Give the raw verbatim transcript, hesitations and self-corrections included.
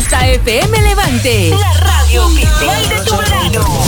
Fiesta F M Levante, la radio oficial de tu verano.